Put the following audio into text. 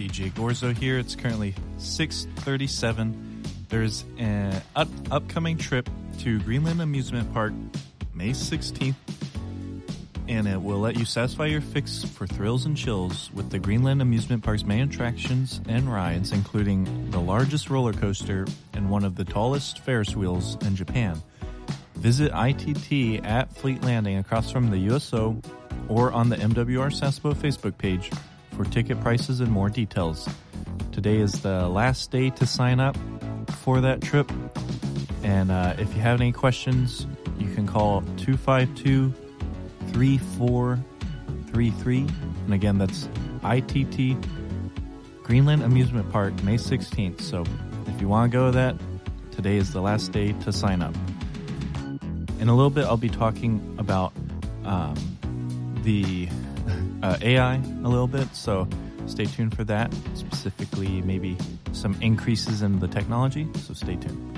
DJ Gorzo here. It's currently 6:37. There's an upcoming trip to Greenland Amusement Park May 16th, and it will let you satisfy your fix for thrills and chills with the Greenland Amusement Park's main attractions and rides, including the largest roller coaster and one of the tallest Ferris wheels in Japan. Visit ITT at Fleet Landing across from the USO or on the MWR Sasebo Facebook page for ticket prices and more details. Today is the last day to sign up for that trip, and if you have any questions, you can call 252-3433, and again, that's ITT Greenland Amusement Park, May 16th. So if you want to go to that, today is the last day to sign up. In a little bit, I'll be talking about the AI a little bit, so stay tuned for that, specifically maybe some increases in the technology, so stay tuned.